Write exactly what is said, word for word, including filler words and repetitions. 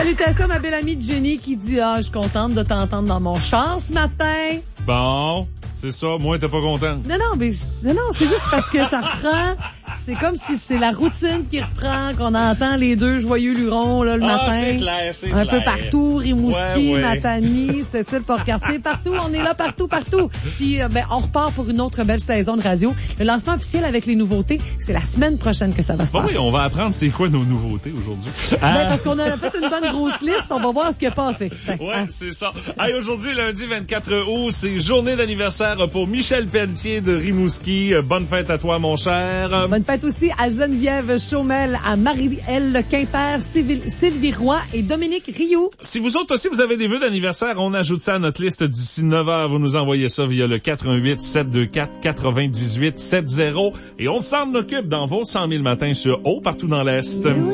Salutations à ma belle amie Jenny qui dit « Ah, je suis contente de t'entendre dans mon char ce matin. » Bon, c'est ça. Moi, t'es pas contente. Non, non, mais non, non, c'est juste parce que ça reprend. C'est comme si c'est la routine qui reprend, qu'on entend les deux joyeux lurons là, le ah, matin. c'est clair, c'est Un clair. peu partout, Rimouski, ouais, ouais. Matanie, cette Port-Cartier, partout. On est là partout, partout. Puis, euh, ben, on repart pour une autre belle saison de radio. Le lancement officiel avec les nouveautés, c'est la semaine prochaine que ça va se Bon, passer. oui, on va apprendre c'est quoi nos nouveautés aujourd'hui. Ben, Ah. parce qu'on a fait une bonne grosse liste, on va voir ce qui a passé. Ouais, Hein? c'est ça. Hey, aujourd'hui, lundi vingt-quatre août, c'est journée d'anniversaire pour Michel Pelletier de Rimouski. Bonne fête à toi, mon cher. Bonne fête aussi à Geneviève Chaumel, à Marie-Èle Quimper, Sylvie, Sylvie Roy et Dominique Rioux. Si vous autres aussi, vous avez des vœux d'anniversaire, on ajoute ça à notre liste d'ici neuf heures. Vous nous envoyez ça via le quatre un huit, sept deux quatre, neuf huit sept zéro et on s'en occupe dans vos cent mille matins sur Haut partout dans l'Est.